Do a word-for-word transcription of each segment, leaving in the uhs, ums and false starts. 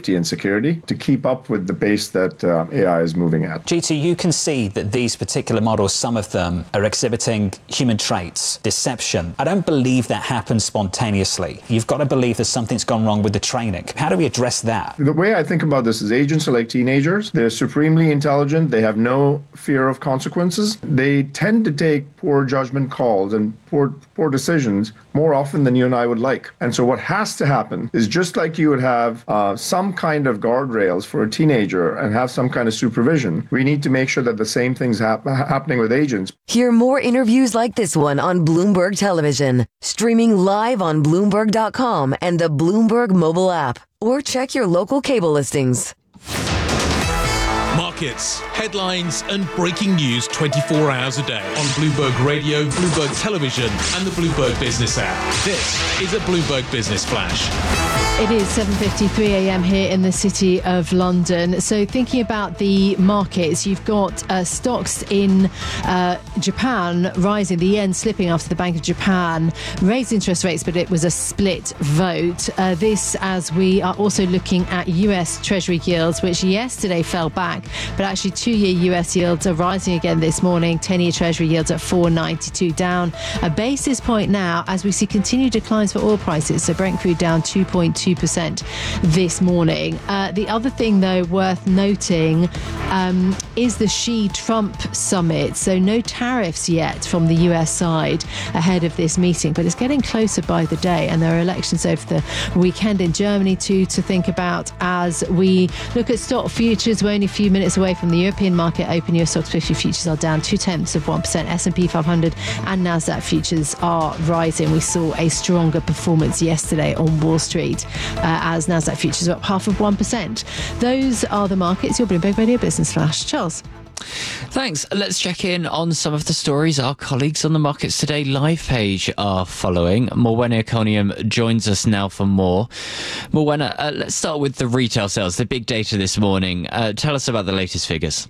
safety and security to keep up with the pace that uh, A I is moving at. G T, you can see that these particular models, some of them are exhibiting human traits, deception. I don't believe that happens spontaneously. You've got to believe that something's gone wrong with the training. How do we address that? The way I think about this is agents are like teenagers. They're supremely intelligent. They have no fear of consequences. They tend to take poor judgment calls and poor, poor decisions more often than you and I would like. And so what has to happen is, just like you would have uh, some kind of guardrails for a teenager and have some kind of supervision, we need to make sure that the same thing's hap- happening with agents. Hear more interviews like this one on Bloomberg Television, streaming live on Bloomberg dot com and the Bloomberg mobile app, or check your local cable listings. Markets, headlines and breaking news twenty-four hours a day on Bloomberg Radio, Bloomberg Television and the Bloomberg Business app. This is a Bloomberg Business Flash. It is seven fifty-three a.m. here in the city of London. So thinking about the markets, you've got uh, stocks in uh, Japan rising, the yen slipping after the Bank of Japan raised interest rates, but it was a split vote. Uh, this as we are also looking at U S Treasury yields, which yesterday fell back, but actually two-year U S yields are rising again this morning. ten-year Treasury yields at four ninety-two, down a basis point now as we see continued declines for oil prices. So Brent crude down two point two percent this morning. Uh, the other thing, though, worth noting um, is the Xi-Trump summit. So no tariffs yet from the U S side ahead of this meeting, but it's getting closer by the day. And there are elections over the weekend in Germany too to think about as we look at stock futures. We're only a few minutes away from the European market open. U S Stocks fifty futures are down two tenths of one percent. S and P five hundred and NASDAQ futures are rising. We saw a stronger performance yesterday on Wall Street uh, as NASDAQ futures are up half of one percent. Those are the markets. Your Bloomberg Radio Business Flash. Charles. Thanks. Let's check in on some of the stories our colleagues on the Markets Today live page are following. Morwenna Iconium joins us now for more. Morwenna, uh, let's start with the retail sales, the big data this morning. Uh, tell us about the latest figures.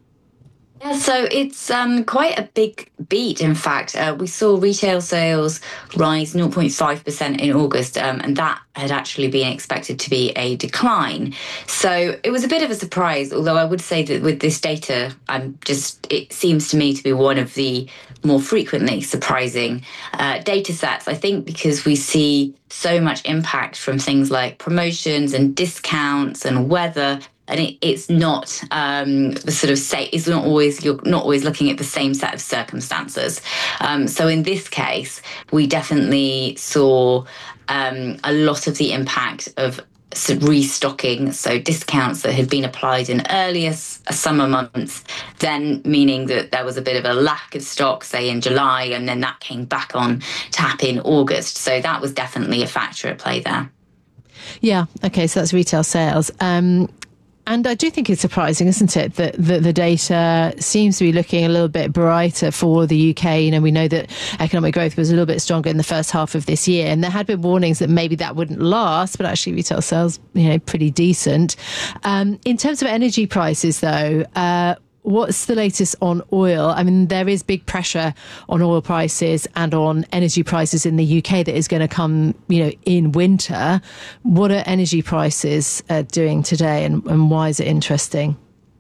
Yeah, so it's um, quite a big beat, in fact. Uh, we saw retail sales rise zero point five percent in August, um, and that had actually been expected to be a decline. So it was a bit of a surprise, although I would say that with this data, I'm just it seems to me to be one of the more frequently surprising uh, data sets, I think, because we see so much impact from things like promotions and discounts and weather. And it, it's not um, the sort of say it's not always you're not always looking at the same set of circumstances. Um, so in this case, we definitely saw um, a lot of the impact of restocking, so discounts that had been applied in earlier summer months, then meaning that there was a bit of a lack of stock, say in July, and then that came back on tap in August. So that was definitely a factor at play there. Yeah. Okay. So that's retail sales. Um, And I do think it's surprising, isn't it, that the, the data seems to be looking a little bit brighter for the U K. You know, we know that economic growth was a little bit stronger in the first half of this year, and there had been warnings that maybe that wouldn't last, but actually retail sales, you know, pretty decent. Um, in terms of energy prices, though, uh, what's the latest on oil? I mean, there is big pressure on oil prices and on energy prices in the U K that is going to come, you know, in winter. What are energy prices uh, doing today, and, and why is it interesting?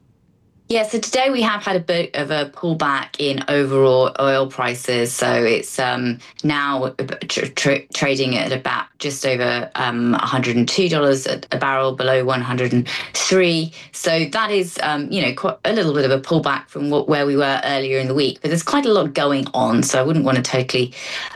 Yeah, so today we have had a bit of a pullback in overall oil prices. So it's um, now tra- tra- trading at about just over um, one hundred two dollars a, a barrel, below one hundred three. So that is, um, you know, quite a little bit of a pullback from what, where we were earlier in the week. But there's quite a lot going on. So I wouldn't want to totally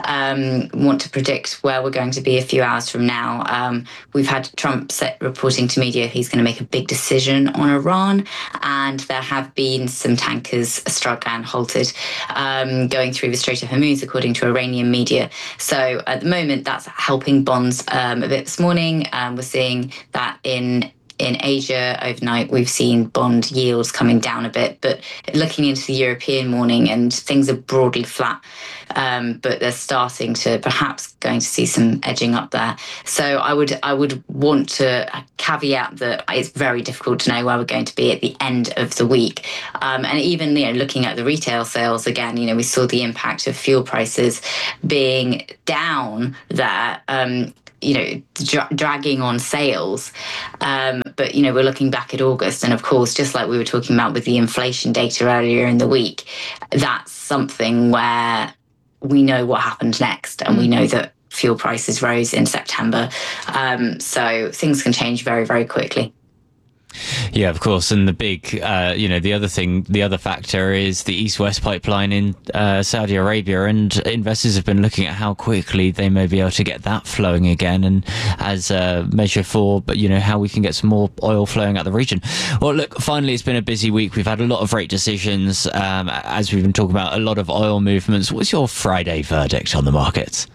um, want to predict where we're going to be a few hours from now. Um, we've had Trump set reporting to media he's going to make a big decision on Iran, and there have been some tankers struck and halted um, going through the Strait of Hormuz, according to Iranian media. So at the moment, that's helping bonds um, a bit this morning. Um, we're seeing that in in Asia overnight, we've seen bond yields coming down a bit, but looking into the European morning, and things are broadly flat, um, but they're starting to perhaps going to see some edging up there. So I would I would want to caveat that it's very difficult to know where we're going to be at the end of the week. Um, and even, you know, looking at the retail sales again, you know, we saw the impact of fuel prices being down there. Um, you know, dra- dragging on sales. Um, but, you know, we're looking back at August. And of course, just like we were talking about with the inflation data earlier in the week, that's something where we know what happened next. And mm. we know that fuel prices rose in September. Um, so things can change very, very quickly. Yeah, of course. And the big, uh, you know, the other thing, the other factor is the East-West pipeline in uh, Saudi Arabia. And investors have been looking at how quickly they may be able to get that flowing again, and as a measure for, but you know, how we can get some more oil flowing out the region. Well, look, finally, it's been a busy week. We've had a lot of rate decisions, um, as we've been talking about, a lot of oil movements. What's your Friday verdict on the markets?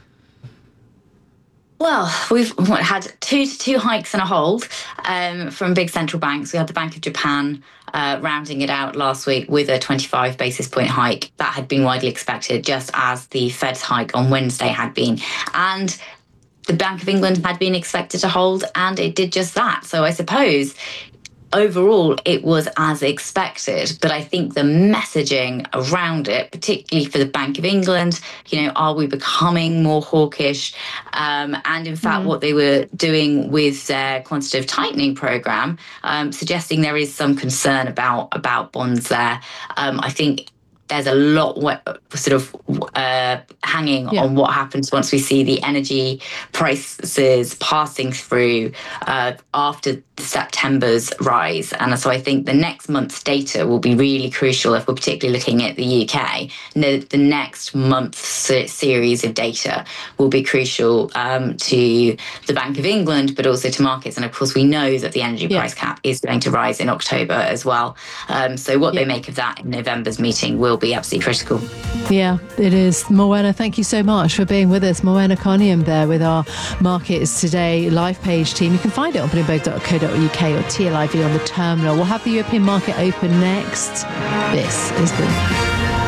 Well, we've had two to two hikes and a hold um, from big central banks. We had the Bank of Japan uh, rounding it out last week with a twenty-five basis point hike. That had been widely expected, just as the Fed's hike on Wednesday had been. And the Bank of England had been expected to hold, and it did just that. So I suppose overall, it was as expected, but I think the messaging around it, particularly for the Bank of England, you know, are we becoming more hawkish? Um, and in fact, mm. what they were doing with their quantitative tightening program, um, suggesting there is some concern about about bonds there. Um, I think there's a lot sort of uh, hanging yeah. on what happens once we see the energy prices passing through uh, after September's rise. And so I think the next month's data will be really crucial if we're particularly looking at the U K. The, the next month's series of data will be crucial um, to the Bank of England, but also to markets. And of course, we know that the energy yeah. price cap is going to rise in October as well. Um, so what yeah. they make of that in November's meeting will be absolutely critical. Yeah, it is. Morwenna, thank you so much for being with us. Morwenna Coniam there with our Markets Today live page team. You can find it on bloomberg dot co dot uk or T L I V on the terminal. We'll have the European market open next. This is Bloomberg.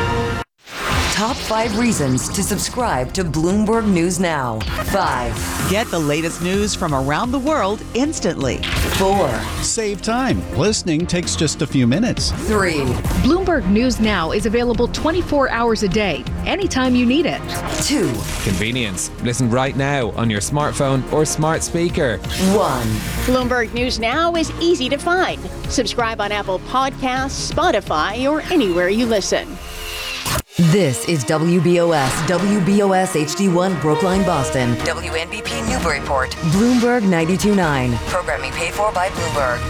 Top five reasons to subscribe to Bloomberg News Now. Five. Get the latest news from around the world instantly. Four. Save time. Listening takes just a few minutes. Three. Bloomberg News Now is available twenty-four hours a day, anytime you need it. Two. Convenience. Listen right now on your smartphone or smart speaker. One. Bloomberg News Now is easy to find. Subscribe on Apple Podcasts, Spotify, or anywhere you listen. This is W B O S, W B O S H D one Brookline, Boston, W N B P Newburyport, Bloomberg ninety-two point nine. Programming paid for by Bloomberg.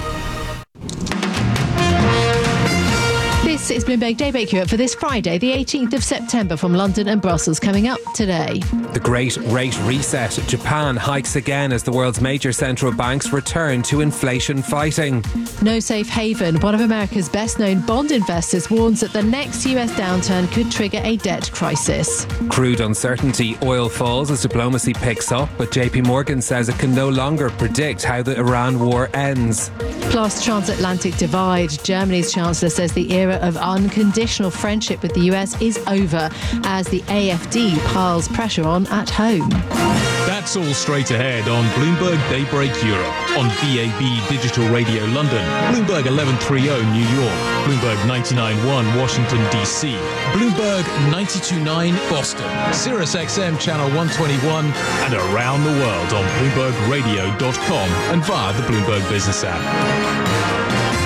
This is Bloomberg Daybreak Europe for this Friday, the eighteenth of September, from London and Brussels. Coming up today. The Great Rate Reset. Japan hikes again as the world's major central banks return to inflation fighting. No safe haven. One of America's best-known bond investors warns that the next U S downturn could trigger a debt crisis. Crude uncertainty. Oil falls as diplomacy picks up, but J P Morgan says it can no longer predict how the Iran war ends. Plus, transatlantic divide. Germany's chancellor says the era of unconditional friendship with the U S is over as the A F D piles pressure on at home. That's all straight ahead on Bloomberg Daybreak Europe, on B A B Digital Radio London, Bloomberg eleven thirty New York, Bloomberg ninety-nine point one Washington, D C, Bloomberg ninety-two point nine Boston, Sirius X M Channel one twenty-one, and around the world on bloomberg radio dot com and via the Bloomberg Business app.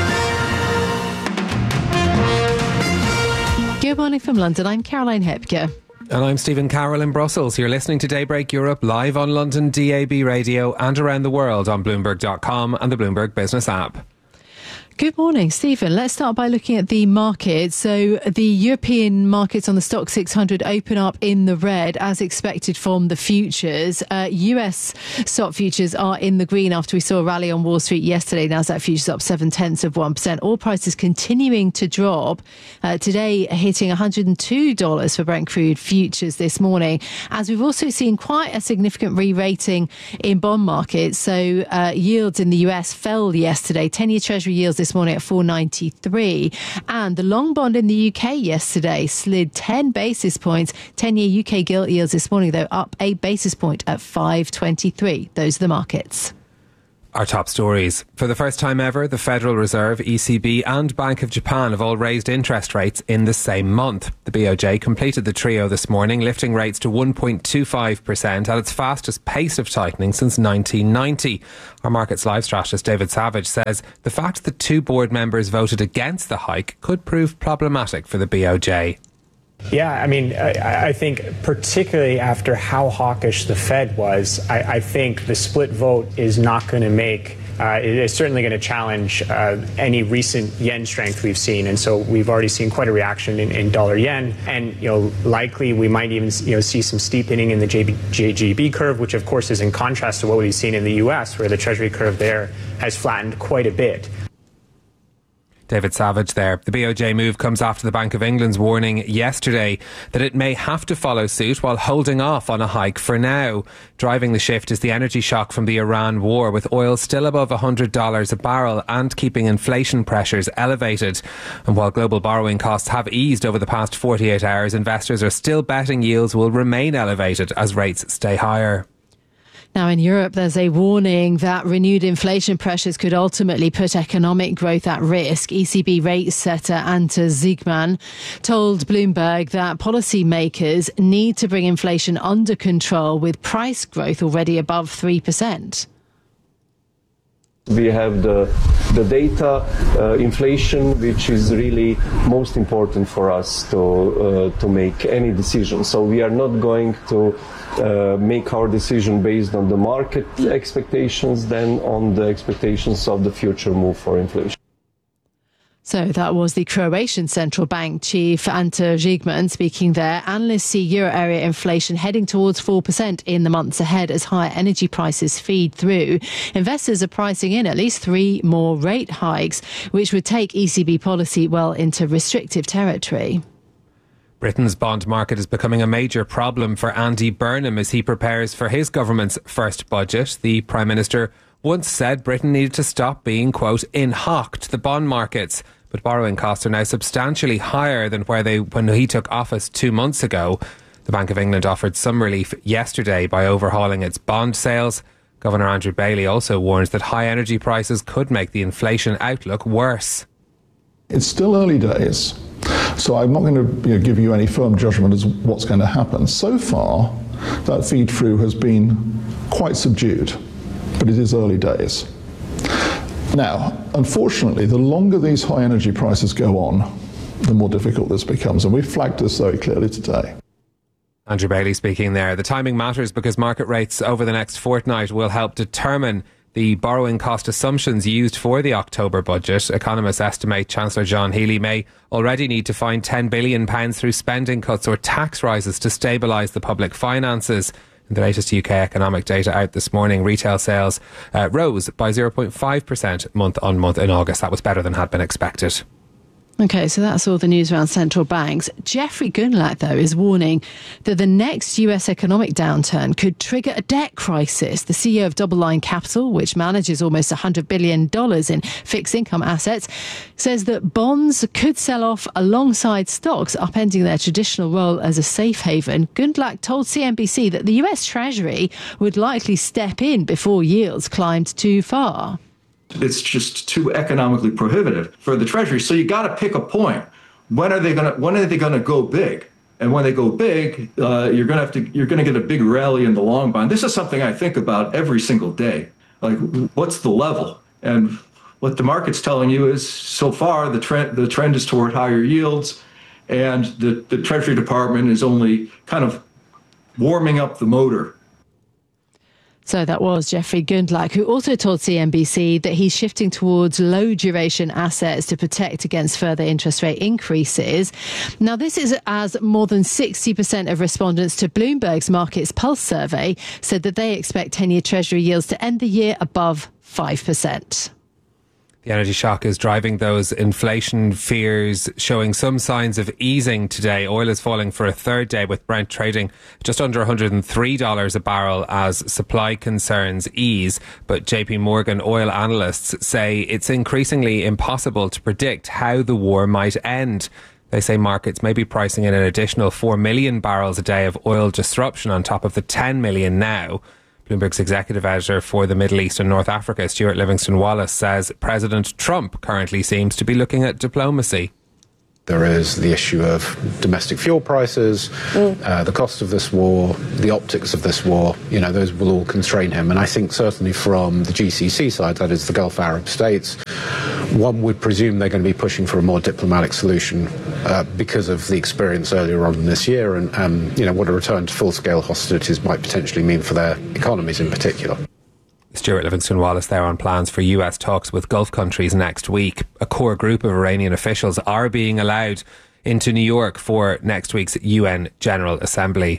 Good morning from London. I'm Caroline Hepker. And I'm Stephen Carroll in Brussels. You're listening to Daybreak Europe live on London D A B radio and around the world on bloomberg dot com and the Bloomberg Business app. Good morning, Stephen. Let's start by looking at the markets. So the European markets on the Stoxx six hundred open up in the red as expected from the futures. Uh, U S stock futures are in the green after we saw a rally on Wall Street yesterday. Nasdaq futures up seven tenths of one percent. Oil prices continuing to drop. Uh, today hitting one hundred two dollars for Brent crude futures this morning. As we've also seen quite a significant re-rating in bond markets. So uh, yields in the U S fell yesterday. ten-year Treasury yields this morning at four ninety-three, and the long bond in the U K yesterday slid ten basis points. ten-year U K gilt yields this morning, though, up a basis point at five twenty-three. Those are the markets. Our top stories. For the first time ever, the Federal Reserve, E C B and Bank of Japan have all raised interest rates in the same month. The B O J completed the trio this morning, lifting rates to one point two five percent at its fastest pace of tightening since nineteen ninety. Our Markets Live strategist David Savage says the fact that two board members voted against the hike could prove problematic for the B O J. Yeah, I mean, I, I think particularly after how hawkish the Fed was, I, I think the split vote is not going to make, uh, it is certainly going to challenge uh, any recent yen strength we've seen. And so we've already seen quite a reaction in, in dollar yen. And, you know, likely we might even, you know, see some steepening in the J G B curve, which of course is in contrast to what we've seen in the U S, where the Treasury curve there has flattened quite a bit. David Savage there. The B O J move comes after the Bank of England's warning yesterday that it may have to follow suit while holding off on a hike for now. Driving the shift is the energy shock from the Iran war, with oil still above one hundred dollars a barrel and keeping inflation pressures elevated. And while global borrowing costs have eased over the past forty-eight hours, investors are still betting yields will remain elevated as rates stay higher. Now, in Europe, there's a warning that renewed inflation pressures could ultimately put economic growth at risk. E C B rate setter Ante Ziegman told Bloomberg that policymakers need to bring inflation under control, with price growth already above three percent. We have the the data, uh, inflation, which is really most important for us to uh, to make any decision. So we are not going to uh, make our decision based on the market expectations, then on the expectations of the future move for inflation. So that was the Croatian central bank chief Ante Ziegman speaking there. Analysts see euro area inflation heading towards four percent in the months ahead as higher energy prices feed through. Investors are pricing in at least three more rate hikes, which would take E C B policy well into restrictive territory. Britain's bond market is becoming a major problem for Andy Burnham as he prepares for his government's first budget. The Prime Minister once said Britain needed to stop being, quote, in hock to the bond markets. But borrowing costs are now substantially higher than where they when he took office two months ago. The Bank of England offered some relief yesterday by overhauling its bond sales. Governor Andrew Bailey also warns that high energy prices could make the inflation outlook worse. It's still early days, so I'm not going to you know, give you any firm judgment as what's going to happen. So far, that feed through has been quite subdued, but it is early days. Now, unfortunately, the longer these high energy prices go on, the more difficult this becomes, and we've flagged this very clearly today. Andrew Bailey speaking there. The timing matters because market rates over the next fortnight will help determine the borrowing cost assumptions used for the October budget. Economists estimate Chancellor John Healey may already need to find ten billion pounds through spending cuts or tax rises to stabilise the public finances. In the latest U K economic data out this morning, retail sales uh, rose by zero point five percent month on month in August. That was better than had been expected. OK, so that's all the news around central banks. Jeffrey Gundlach, though, is warning that the next U S economic downturn could trigger a debt crisis. The C E O of Double Line Capital, which manages almost one hundred billion dollars in fixed income assets, says that bonds could sell off alongside stocks, upending their traditional role as a safe haven. Gundlach told C N B C that the U S Treasury would likely step in before yields climbed too far. It's just too economically prohibitive for the Treasury. So you got to pick a point. When are they going to? When are they going to go big? And when they go big, uh, you're going to have to. You're going to get a big rally in the long bond. This is something I think about every single day. Like, what's the level? And what the market's telling you is, so far the trend the trend is toward higher yields, and the the Treasury Department is only kind of warming up the motor. So that was Jeffrey Gundlach, who also told C N B C that he's shifting towards low duration assets to protect against further interest rate increases. Now, this is as more than sixty percent of respondents to Bloomberg's Markets Pulse survey said that they expect ten-year Treasury yields to end the year above five percent. The energy shock is driving those inflation fears, showing some signs of easing today. Oil is falling for a third day, with Brent trading just under one hundred three dollars a barrel as supply concerns ease. But J P Morgan oil analysts say it's increasingly impossible to predict how the war might end. They say markets may be pricing in an additional four million barrels a day of oil disruption on top of the ten million now. Bloomberg's executive editor for the Middle East and North Africa, Stuart Livingston-Wallace, says President Trump currently seems to be looking at diplomacy. There is the issue of domestic fuel prices, mm. uh, the cost of this war, the optics of this war. You know, those will all constrain him. And I think certainly from the G C C side, that is the Gulf Arab states, one would presume they're going to be pushing for a more diplomatic solution uh, because of the experience earlier on in this year and, um, you know, what a return to full-scale hostilities might potentially mean for their economies in particular. Stuart Livingston-Wallace there on plans for U S talks with Gulf countries next week. A core group of Iranian officials are being allowed into New York for next week's U N General Assembly.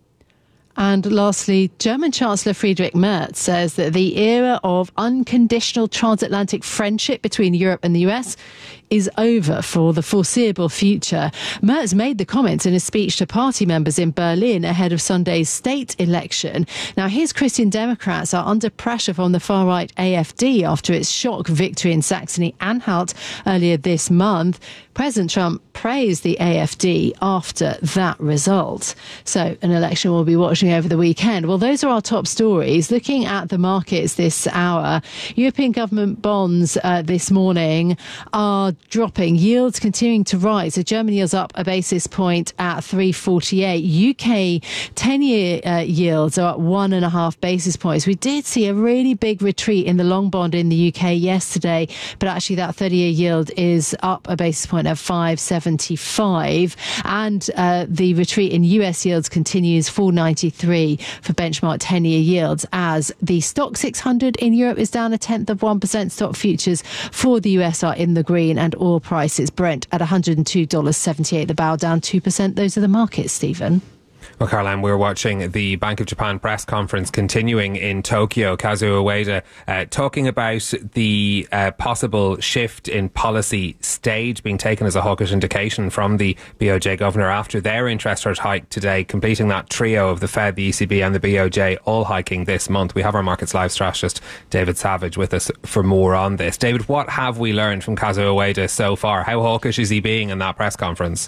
And lastly, German Chancellor Friedrich Merz says that the era of unconditional transatlantic friendship between Europe and the U S is over for the foreseeable future. Merz made the comments in a speech to party members in Berlin ahead of Sunday's state election. Now, his Christian Democrats are under pressure from the far-right A F D after its shock victory in Saxony-Anhalt earlier this month. President Trump praised the A F D after that result. So an election we'll be watching over the weekend. Well, those are our top stories. Looking at the markets this hour, European government bonds uh, this morning are dropping. Yields continuing to rise. So German yields up a basis point at three forty-eight. U K ten-year uh, yields are at one and a half basis points. We did see a really big retreat in the long bond in the U K yesterday, but actually that thirty-year yield is up a basis point at five seventy-five. And uh, the retreat in U S yields continues, four ninety-three for benchmark ten-year yields, as the stock six hundred in Europe is down a tenth of one percent. Stock futures for the U S are in the green, and oil prices, Brent at one hundred two dollars seventy-eight the barrel, down two percent. Those are the markets, Stephen. Well, Caroline, we're watching the Bank of Japan press conference continuing in Tokyo. Kazuo Ueda uh, talking about the uh, possible shift in policy stage being taken as a hawkish indication from the B O J governor after their interest rate hike today, completing that trio of the Fed, the E C B and the B O J all hiking this month. We have our Markets Live strategist David Savage with us for more on this. David, what have we learned from Kazuo Ueda so far? How hawkish is he being in that press conference?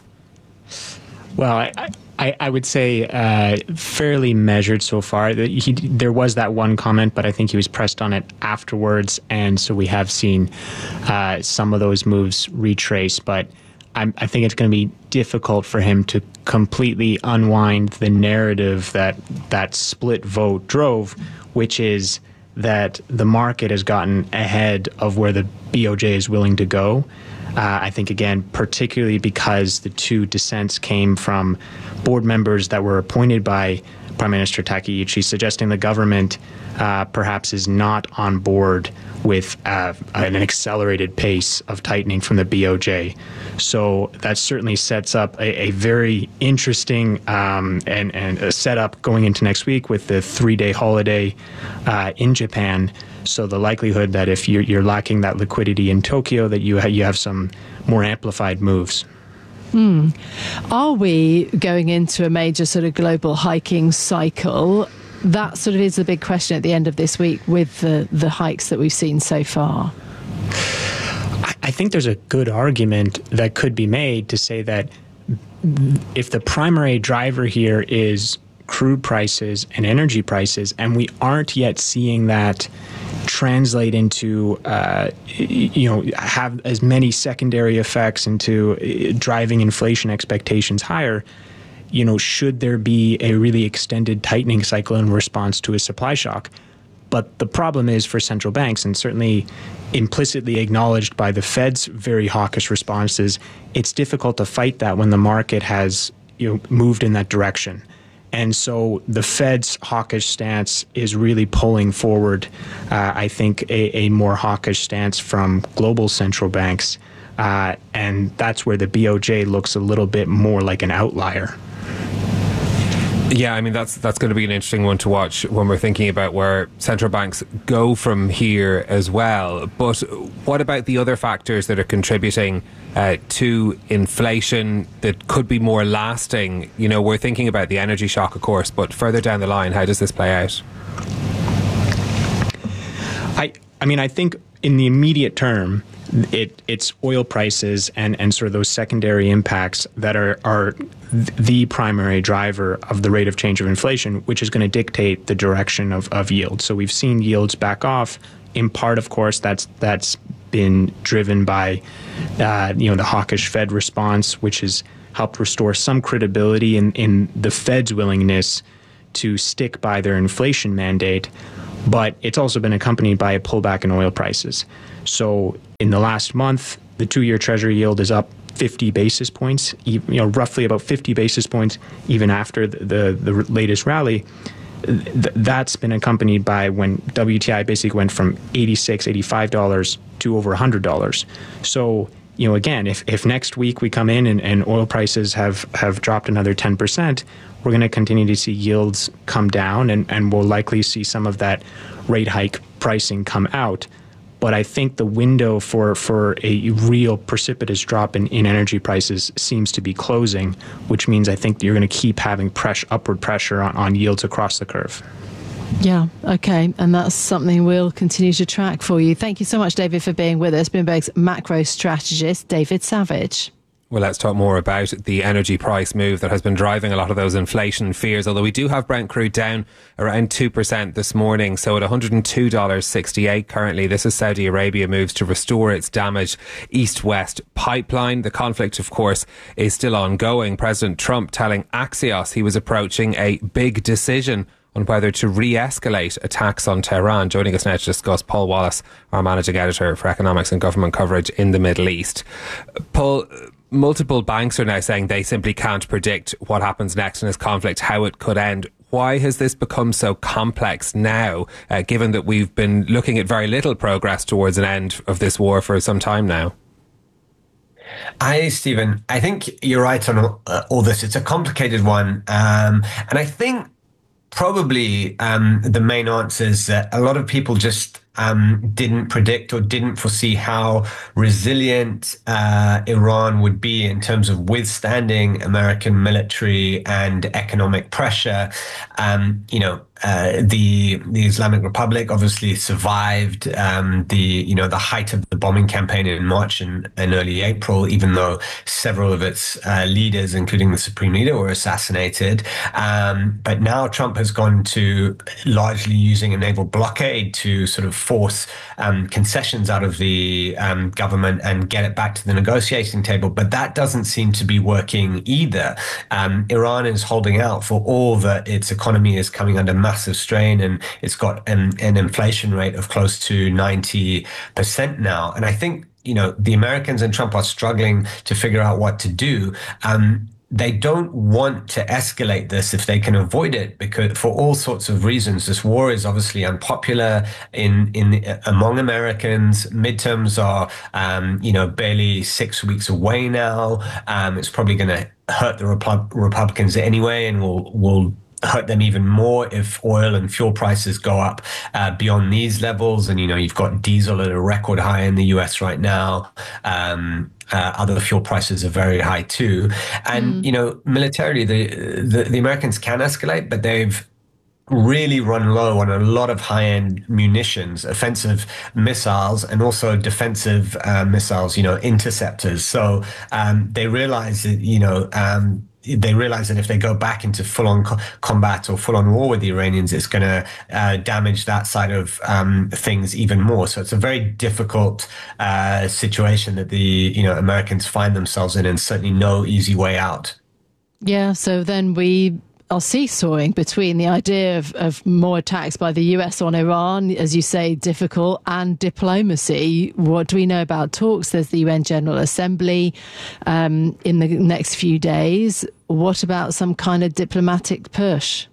Well, I, I, I would say uh, fairly measured so far. He, there was that one comment, but I think he was pressed on it afterwards, and so we have seen uh, some of those moves retrace. But I'm, I think it's going to be difficult for him to completely unwind the narrative that that split vote drove, which is that the market has gotten ahead of where the B O J is willing to go. Uh, I think, again, particularly because the two dissents came from board members that were appointed by Prime Minister Takeuchi, suggesting the government uh, perhaps is not on board with uh, an accelerated pace of tightening from the B O J. So that certainly sets up a, a very interesting um, and, and a setup going into next week with the three-day holiday uh, in Japan. So the likelihood that if you're, you're lacking that liquidity in Tokyo, that you ha- you have some more amplified moves. Hmm. Are we going into a major sort of global hiking cycle? That sort of is the big question at the end of this week with the, the hikes that we've seen so far. I, I think there's a good argument that could be made to say that if the primary driver here is crude prices and energy prices, and we aren't yet seeing that translate into, uh, you know, have as many secondary effects into driving inflation expectations higher, you know, should there be a really extended tightening cycle in response to a supply shock? But the problem is for central banks, and certainly implicitly acknowledged by the Fed's very hawkish responses, it's difficult to fight that when the market has, you know, moved in that direction. And so the Fed's hawkish stance is really pulling forward, uh, I think, a, a more hawkish stance from global central banks. Uh, and that's where the B O J looks a little bit more like an outlier. Yeah, I mean, that's that's going to be an interesting one to watch when we're thinking about where central banks go from here as well. But what about the other factors that are contributing uh, to inflation that could be more lasting? You know, we're thinking about the energy shock, of course, but further down the line, how does this play out? I, I mean, I think in the immediate term, it it's oil prices and, and sort of those secondary impacts that are, are the primary driver of the rate of change of inflation, which is going to dictate the direction of, of yield. So we've seen yields back off. In part, of course, that's that's been driven by uh, you know the hawkish Fed response, which has helped restore some credibility in, in the Fed's willingness to stick by their inflation mandate. But it's also been accompanied by a pullback in oil prices. So in the last month, the two-year Treasury yield is up fifty basis points, you know, roughly about fifty basis points, even after the, the, the latest rally. Th- that's been accompanied by when W T I basically went from eighty-six dollars, eighty-five dollars to over one hundred dollars. So, you know, again, if, if next week we come in and, and oil prices have, have dropped another ten percent, we're going to continue to see yields come down, and, and we'll likely see some of that rate hike pricing come out. But I think the window for, for a real precipitous drop in, in energy prices seems to be closing, which means I think you're going to keep having pressure, upward pressure on, on yields across the curve. Yeah, okay. And that's something we'll continue to track for you. Thank you so much, David, for being with us. Bloomberg's macro strategist, David Savage. Well, let's talk more about the energy price move that has been driving a lot of those inflation fears, although we do have Brent crude down around two percent this morning, so at one hundred two dollars sixty-eight currently. This is Saudi Arabia moves to restore its damaged east-west pipeline. The conflict, of course, is still ongoing. President Trump telling Axios he was approaching a big decision on whether to re-escalate attacks on Tehran. Joining us now to discuss, Paul Wallace, our managing editor for economics and government coverage in the Middle East. Paul, multiple banks are now saying they simply can't predict what happens next in this conflict, how it could end. Why has this become so complex now, uh, given that we've been looking at very little progress towards an end of this war for some time now? Hi, Stephen. I think you're right on all, uh, all this. It's a complicated one. Um, and I think probably um, the main answer is that a lot of people just um, didn't predict or didn't foresee how resilient uh, Iran would be in terms of withstanding American military and economic pressure. Um, you know, uh, the the Islamic Republic obviously survived um, the you know the height of the bombing campaign in March and, and early April, even though several of its uh, leaders, including the supreme leader, were assassinated. Um, but now Trump has gone to largely using a naval blockade to sort of force um, concessions out of the um, government and get it back to the negotiating table. But that doesn't seem to be working either. Um, Iran is holding out for all that its economy is coming under massive strain, and it's got an, an inflation rate of close to ninety percent now. And I think, you know, the Americans and Trump are struggling to figure out what to do. Um, They don't want to escalate this if they can avoid it, because for all sorts of reasons. This war is obviously unpopular in in among Americans. Midterms are, um, you know, barely six weeks away now. Um, it's probably going to hurt the Repu- Republicans anyway, and will will. hurt them even more if oil and fuel prices go up uh, beyond these levels. And, you know, you've got diesel at a record high in the U S right now. Um, uh, other fuel prices are very high too. And, mm. you know, militarily, the, the, the Americans can escalate, but they've really run low on a lot of high-end munitions, offensive missiles, and also defensive uh, missiles, you know, interceptors. So um, they realize that, you know, um, they realize that if they go back into full-on co- combat or full-on war with the Iranians, it's going to uh, damage that side of um, things even more. So it's a very difficult uh, situation that the you know Americans find themselves in, and certainly no easy way out. Yeah. So then we are seesawing between the idea of, of more attacks by the U S on Iran, as you say, difficult, and diplomacy. What do we know about talks? There's the U N General Assembly um, in the next few days. What about some kind of diplomatic push?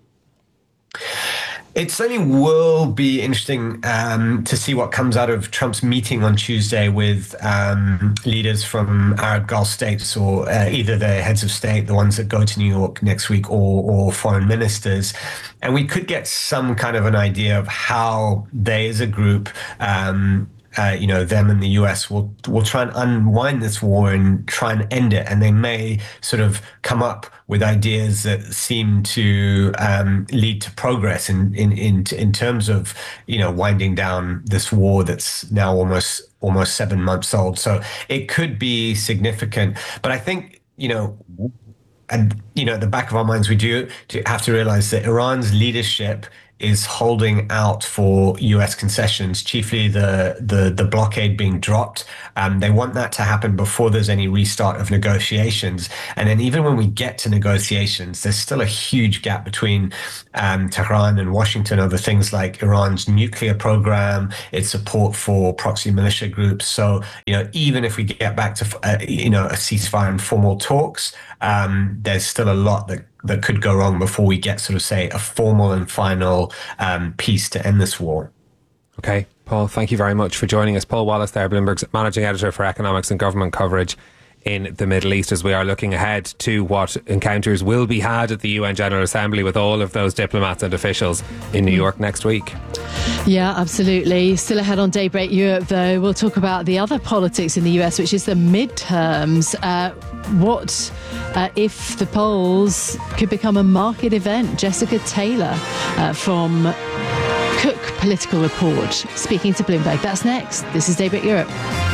It certainly will be interesting um, to see what comes out of Trump's meeting on Tuesday with um, leaders from Arab Gulf states, or uh, either the heads of state, the ones that go to New York next week, or, or foreign ministers. And we could get some kind of an idea of how they as a group um, uh, you know, them and the U S will will try and unwind this war and try and end it, and they may sort of come up with ideas that seem to um, lead to progress in, in in in terms of, you know, winding down this war that's now almost almost seven months old. So it could be significant, but I think, you know, and you know, at the back of our minds, we do to have to realize that Iran's leadership is holding out for U S concessions, chiefly the the, the blockade being dropped. Um, they want that to happen before there's any restart of negotiations. And then even when we get to negotiations, there's still a huge gap between um, Tehran and Washington over things like Iran's nuclear program, its support for proxy militia groups. So, you know, even if we get back to, uh, you know, a ceasefire and formal talks, um, there's still a lot that that could go wrong before we get sort of, say, a formal and final um, peace to end this war. Okay, Paul, thank you very much for joining us. Paul Wallace there, Bloomberg's managing editor for economics and government coverage in the Middle East, as we are looking ahead to what encounters will be had at the U N General Assembly with all of those diplomats and officials in New York next week. Yeah, absolutely. Still ahead on Daybreak Europe, though, we'll talk about the other politics in the U S, which is the midterms. Uh, what uh, if the polls could become a market event? Jessica Taylor uh, from Cook Political Report speaking to Bloomberg. That's next. This is Daybreak Europe.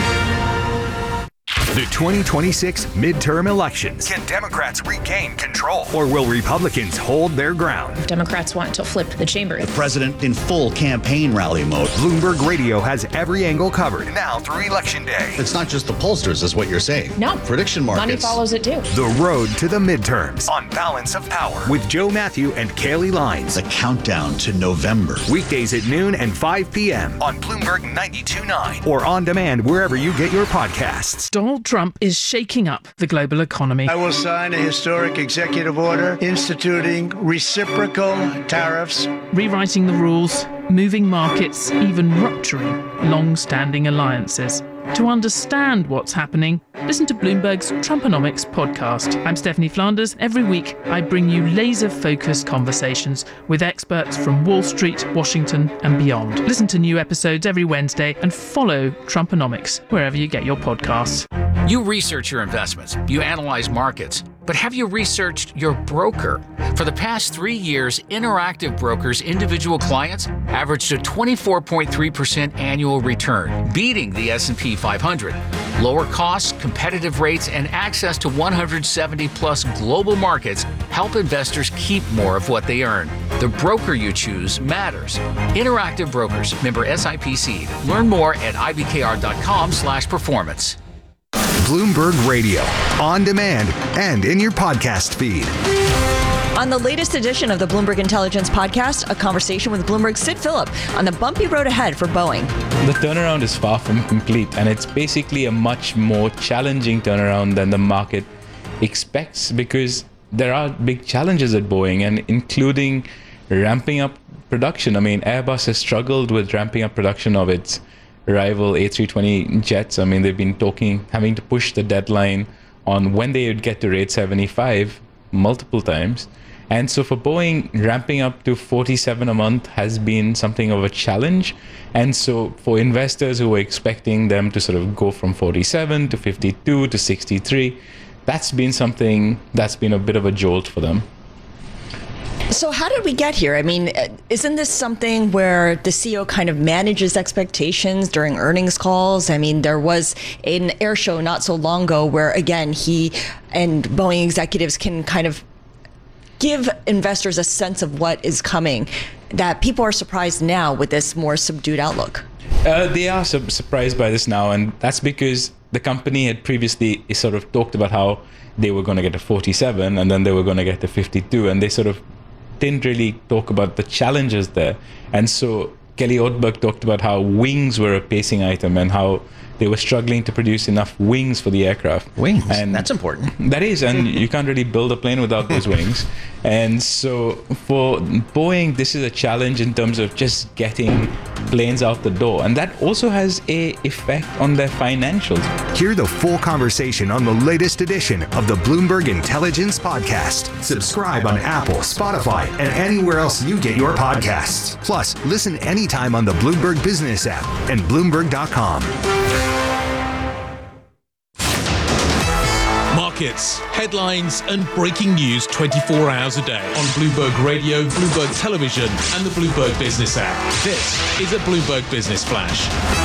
The twenty twenty-six midterm elections. Can Democrats regain control? Or will Republicans hold their ground? Democrats want to flip the chamber. The president in full campaign rally mode. Bloomberg Radio has every angle covered. Now through Election Day. It's not just the pollsters, is what you're saying. No. Prediction markets. Money follows it too. The road to the midterms. On Balance of Power. With Joe Matthew and Kaylee Lines. The countdown to November. Weekdays at noon and five p.m. On Bloomberg ninety-two point nine. Or on demand wherever you get your podcasts. Donald Trump is shaking up the global economy. I will sign a historic executive order instituting reciprocal tariffs, rewriting the rules, moving markets, even rupturing long-standing alliances. To understand what's happening, listen to Bloomberg's Trumponomics podcast. I'm Stephanie Flanders. Every week, I bring you laser-focused conversations with experts from Wall Street, Washington, and beyond. Listen to new episodes every Wednesday and follow Trumponomics wherever you get your podcasts. You research your investments, you analyze markets, but have you researched your broker? For the past three years, Interactive Brokers' individual clients averaged a twenty-four point three percent annual return, beating the S and P five hundred. Lower costs, competitive rates, and access to one hundred seventy plus global markets help investors keep more of what they earn. The broker you choose matters. Interactive Brokers, member S I P C. Learn more at I B K R dot com slash performance. Bloomberg Radio, on demand and in your podcast feed. On the latest edition of the Bloomberg Intelligence Podcast, a conversation with Bloomberg's Sid Phillip on the bumpy road ahead for Boeing. The turnaround is far from complete, and it's basically a much more challenging turnaround than the market expects, because there are big challenges at Boeing, and including ramping up production. I mean, Airbus has struggled with ramping up production of its rival A three twenty jets. I mean, they've been talking, having to push the deadline on when they would get to rate seventy-five multiple times. And so for Boeing, ramping up to forty-seven a month has been something of a challenge. And so for investors who were expecting them to sort of go from forty-seven to fifty-two to sixty-three, that's been something that's been a bit of a jolt for them. So how did we get here? I mean, isn't this something where the C E O kind of manages expectations during earnings calls? I mean, there was an air show not so long ago where, again, he and Boeing executives can kind of give investors a sense of what is coming, that people are surprised now with this more subdued outlook. Uh, they are su- surprised by this now, and that's because the company had previously sort of talked about how they were going to get to forty-seven and then they were going to get to fifty-two, and they sort of didn't really talk about the challenges there. And so Kelly Ortberg talked about how wings were a pacing item and how they were struggling to produce enough wings for the aircraft. Wings, and that's important. That is, and you can't really build a plane without those wings. And so for Boeing, this is a challenge in terms of just getting planes out the door. And that also has a effect on their financials. Hear the full conversation on the latest edition of the Bloomberg Intelligence Podcast. Subscribe on Apple, Spotify, and anywhere else you get your podcasts. Plus, listen anytime on the Bloomberg Business app and Bloomberg dot com. Markets, headlines, and breaking news twenty-four hours a day on Bloomberg Radio, Bloomberg Television, and the Bloomberg Business app. This is a Bloomberg Business Flash.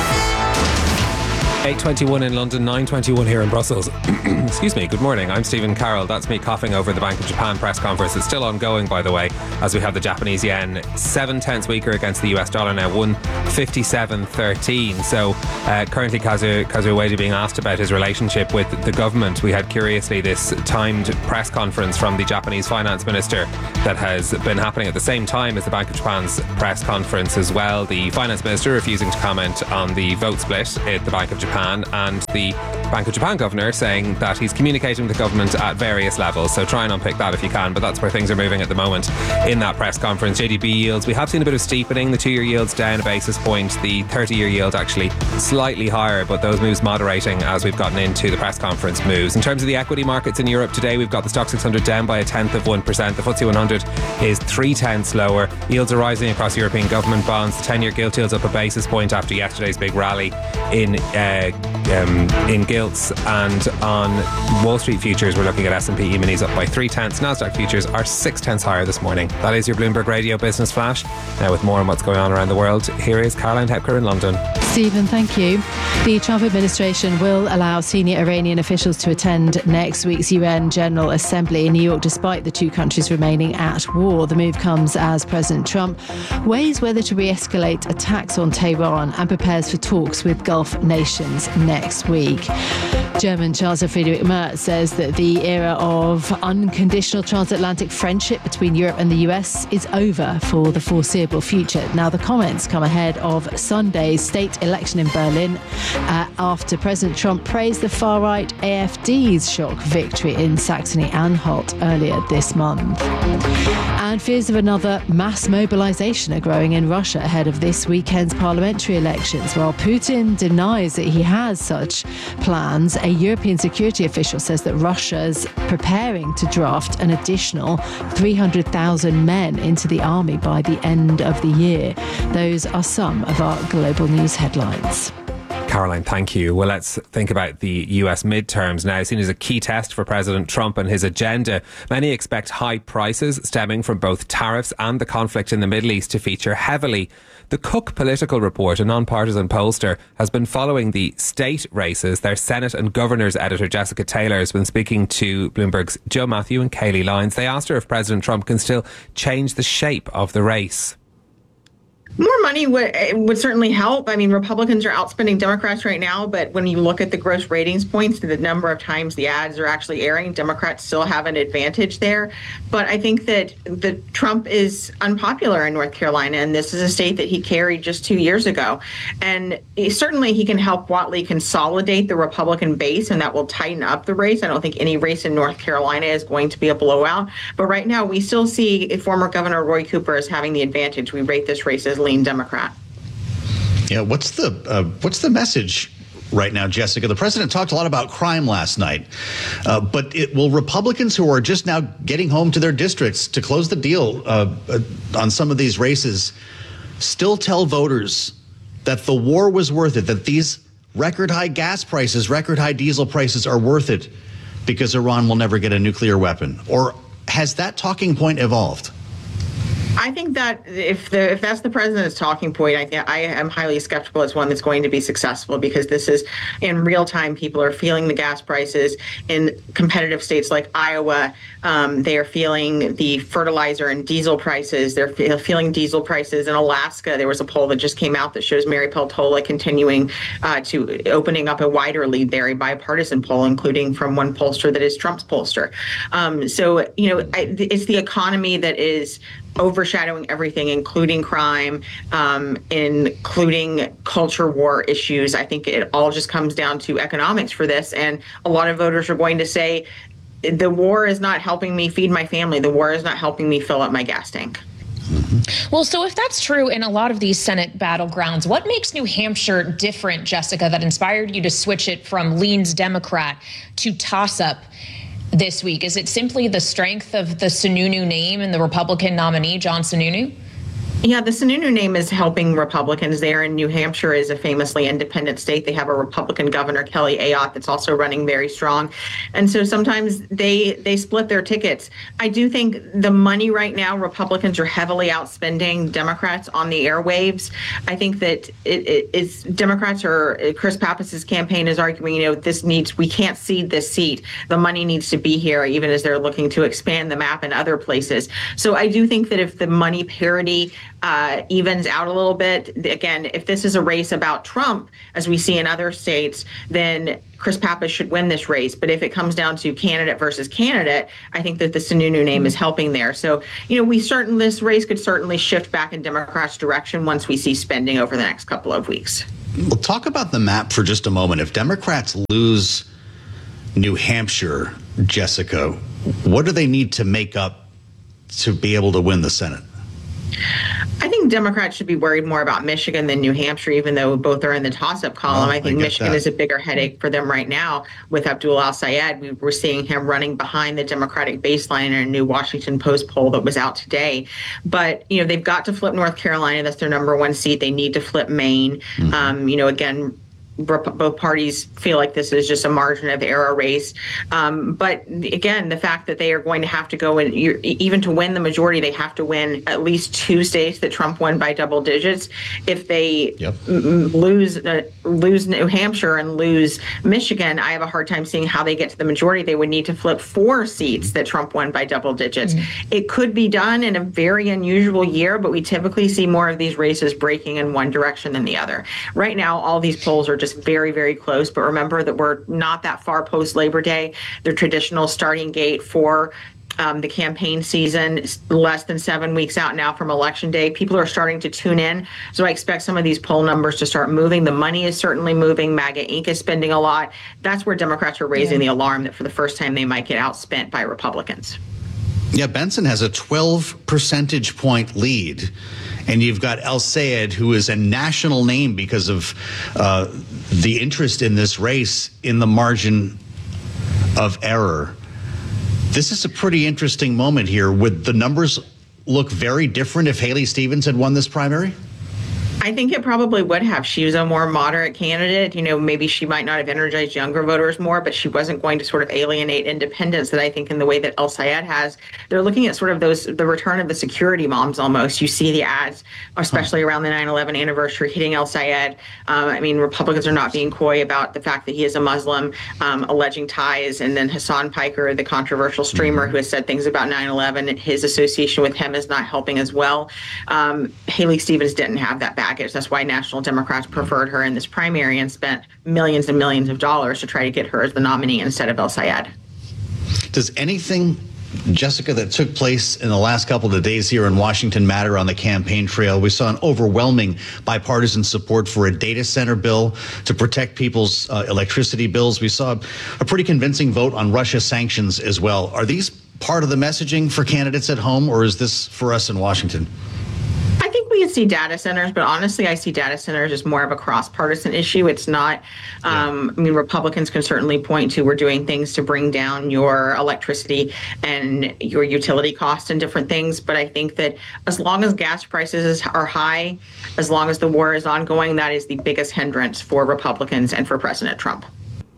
eight twenty-one in London, nine twenty-one here in Brussels. Excuse me, good morning. I'm Stephen Carroll. That's me coughing over the Bank of Japan press conference. It's still ongoing, by the way, as we have the Japanese yen seven tenths weaker against the U S dollar now, one fifty-seven thirteen. So uh, currently Kazuo, Kazuo Ueda being asked about his relationship with the government. We had curiously this timed press conference from the Japanese finance minister that has been happening at the same time as the Bank of Japan's press conference as well. The finance minister refusing to comment on the vote split at the Bank of Japan, and the Bank of Japan governor saying that he's communicating with the government at various levels. So try and unpick that if you can, but that's where things are moving at the moment in that press conference. J D B yields, we have seen a bit of steepening. The two-year yield's down a basis point. The thirty-year yield actually slightly higher, but those moves moderating as we've gotten into the press conference moves. In terms of the equity markets in Europe today, we've got the Stoxx six hundred down by a tenth of one percent. The F T S E one hundred is three tenths lower. Yields are rising across European government bonds. The ten-year gilt yield's up a basis point after yesterday's big rally in uh, um, in gilts. And on Wall Street futures, we're looking at S and P E-minis up by three tenths. Nasdaq futures are six tenths higher this morning. That is your Bloomberg Radio Business Flash. Now with more on what's going on around the world, here is Caroline Hepker in London. Stephen, thank you. The Trump administration will allow senior Iranian officials to attend next week's U N General Assembly in New York, despite the two countries remaining at war. The move comes as President Trump weighs whether to re-escalate attacks on Tehran and prepares for talks with Gulf nations next week. German Chancellor Friedrich Merz says that the era of unconditional transatlantic friendship between Europe and the U S is over for the foreseeable future. Now, the comments come ahead of Sunday's state election in Berlin uh, after President Trump praised the far-right A F D's shock victory in Saxony-Anhalt earlier this month. And fears of another mass mobilization are growing in Russia ahead of this weekend's parliamentary elections. While Putin denies that he has such plans, a European security official says that Russia's preparing to draft an additional three hundred thousand men into the army by the end of the year. Those are some of our global news headlines. Caroline, thank you. Well, let's think about the U S midterms now, seen as a key test for President Trump and his agenda. Many expect high prices stemming from both tariffs and the conflict in the Middle East to feature heavily. The Cook Political Report, a non-partisan pollster, has been following the state races. Their Senate and Governors editor, Jessica Taylor, has been speaking to Bloomberg's Joe Matthew and Kayleigh Lyons. They asked her if President Trump can still change the shape of the race. More money would would certainly help. I mean, Republicans are outspending Democrats right now, but when you look at the gross ratings points to the number of times the ads are actually airing, Democrats still have an advantage there. But I think that the Trump is unpopular in North Carolina, and this is a state that he carried just two years ago. And he, certainly he can help Whatley consolidate the Republican base, and that will tighten up the race. I don't think any race in North Carolina is going to be a blowout. But right now, we still see former Governor Roy Cooper as having the advantage. We rate this race as lean Democrat. Yeah, what's the uh, what's the message right now, Jessica? The president talked a lot about crime last night, uh, but it, will Republicans who are just now getting home to their districts to close the deal uh, uh, on some of these races still tell voters that the war was worth it, that these record high gas prices, record high diesel prices are worth it because Iran will never get a nuclear weapon? Or has that talking point evolved? I think that if the if that's the president's talking point, I think I am highly skeptical it's one that's going to be successful, because this is in real time. People are feeling the gas prices in competitive states like Iowa. Um, they are feeling the fertilizer and diesel prices. They're fe- feeling diesel prices in Alaska. There was a poll that just came out that shows Mary Peltola continuing uh, to opening up a wider lead there, a bipartisan poll, including from one pollster that is Trump's pollster. Um, so, you know, I, it's the economy that is overshadowing everything, including crime, um, including culture war issues. I think it all just comes down to economics for this. And a lot of voters are going to say, the war is not helping me feed my family. The war is not helping me fill up my gas tank. Well, so if that's true in a lot of these Senate battlegrounds, what makes New Hampshire different, Jessica, that inspired you to switch it from leans Democrat to toss-up this week? Is it simply the strength of the Sununu name and the Republican nominee, John Sununu? Yeah, the Sununu name is helping Republicans there, and New Hampshire is a famously independent state. They have a Republican governor, Kelly Ayotte, that's also running very strong. And so sometimes they they split their tickets. I do think the money right now, Republicans are heavily outspending Democrats on the airwaves. I think that it, it, it's Democrats are, Chris Pappas' campaign is arguing, you know, this needs, we can't cede this seat. The money needs to be here, even as they're looking to expand the map in other places. So I do think that if the money parity Uh, evens out a little bit. Again, if this is a race about Trump, as we see in other states, then Chris Pappas should win this race. But if it comes down to candidate versus candidate, I think that the Sununu name is helping there. So, you know, we certain this race could certainly shift back in Democrats' direction once we see spending over the next couple of weeks. We'll talk about the map for just a moment. If Democrats lose New Hampshire, Jessica, what do they need to make up to be able to win the Senate? I think Democrats should be worried more about Michigan than New Hampshire, even though both are in the toss-up column. Well, I think I Michigan that. is a bigger headache for them right now with Abdul al-Sayed. We were seeing him running behind the Democratic baseline in a new Washington Post poll that was out today. But, you know, they've got to flip North Carolina. That's their number one seat. They need to flip Maine. Mm-hmm. Um, you know, again, both parties feel like this is just a margin of error race. Um, but again, the fact that they are going to have to go and even to win the majority, they have to win at least two states that Trump won by double digits. If they yep. m- lose uh, lose New Hampshire and lose Michigan, I have a hard time seeing how they get to the majority. They would need to flip four seats that Trump won by double digits. Mm-hmm. It could be done in a very unusual year, but we typically see more of these races breaking in one direction than the other. Right now, all these polls are just Just very, very close. But remember that we're not that far post Labor Day. The traditional starting gate for um, the campaign season is less than seven weeks out now from Election Day. People are starting to tune in. So I expect some of these poll numbers to start moving. The money is certainly moving. MAGA Incorporated is spending a lot. That's where Democrats are raising yeah. the alarm that for the first time they might get outspent by Republicans. Yeah, Benson has a twelve percentage point lead. And you've got al-Sayed, who is a national name because of uh, the interest in this race in the margin of error. This is a pretty interesting moment here. Would the numbers look very different if Haley Stevens had won this primary? I think it probably would have. She was a more moderate candidate. You know, maybe she might not have energized younger voters more, but she wasn't going to sort of alienate independents that I think in the way that al-Sayed has. They're looking at sort of those, the return of the security moms almost. You see the ads, especially around the nine eleven anniversary, hitting al-Sayed. Um, I mean, Republicans are not being coy about the fact that he is a Muslim, um, alleging ties. And then Hassan Piker, the controversial streamer who has said things about nine eleven, his association with him is not helping as well. Um, Haley Stevens didn't have that baggage. That's why National Democrats preferred her in this primary and spent millions and millions of dollars to try to get her as the nominee instead of al-Sayed. Does anything, Jessica, that took place in the last couple of days here in Washington matter on the campaign trail? We saw an overwhelming bipartisan support for a data center bill to protect people's uh, electricity bills. We saw a pretty convincing vote on Russia sanctions as well. Are these part of the messaging for candidates at home, or is this for us in Washington? I think we could see data centers, but honestly, I see data centers as more of a cross-partisan issue. It's not, um, I mean, Republicans can certainly point to we're doing things to bring down your electricity and your utility costs and different things. But I think that as long as gas prices are high, as long as the war is ongoing, that is the biggest hindrance for Republicans and for President Trump.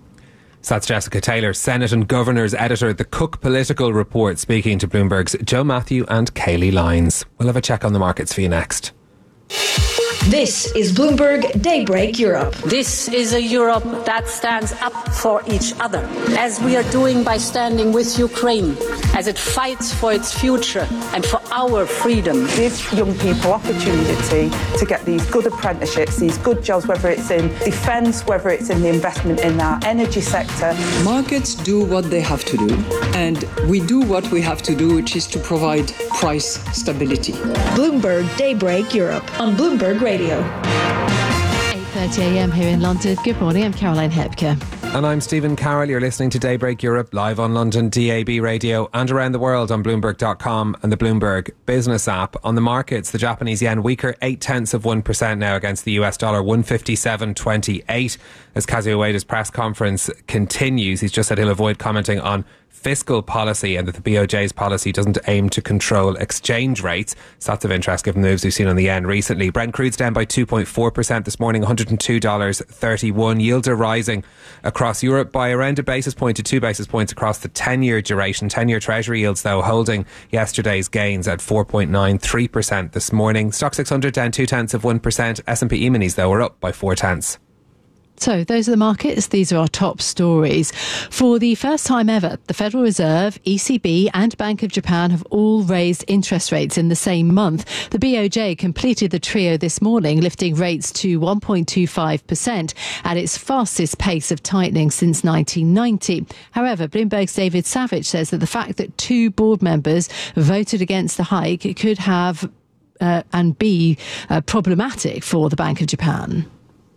So that's Jessica Taylor, Senate and Governor's editor at the Cook Political Report, speaking to Bloomberg's Joe Matthew and Kayleigh Lyons. We'll have a check on the markets for you next. This is Bloomberg Daybreak Europe. This is a Europe that stands up for each other, as we are doing by standing with Ukraine, as it fights for its future and for our freedom. Give young people opportunity to get these good apprenticeships, these good jobs, whether it's in defence, whether it's in the investment in our energy sector. Markets do what they have to do, and we do what we have to do, which is to provide price stability. Bloomberg Daybreak Europe on Bloomberg Radio. eight thirty a.m. here in London. Good morning, I'm Caroline Hepker. And I'm Stephen Carroll. You're listening to Daybreak Europe live on London D A B radio and around the world on Bloomberg dot com and the Bloomberg Business app. On the markets, the Japanese yen weaker eight tenths of one percent now against the U S dollar, one fifty-seven twenty-eight. As Kazuo Ueda's press conference continues, he's just said he'll avoid commenting on fiscal policy and that the B O J's policy doesn't aim to control exchange rates. So that's of interest given the moves we've seen on the yen recently. Brent crude's down by two point four percent this morning, one hundred two dollars thirty-one. Yields are rising across Europe by around a basis point to two basis points across the ten-year duration. ten-year Treasury yields, though, holding yesterday's gains at four point nine three percent this morning. Stock six hundred down two tenths of one percent. S and P E-minis, though, are up by four tenths. So those are the markets. These are our top stories. For the first time ever, the Federal Reserve, E C B and Bank of Japan have all raised interest rates in the same month. The B O J completed the trio this morning, lifting rates to one point two five percent at its fastest pace of tightening since nineteen ninety. However, Bloomberg's David Savage says that the fact that two board members voted against the hike could have uh, and be uh, problematic for the Bank of Japan.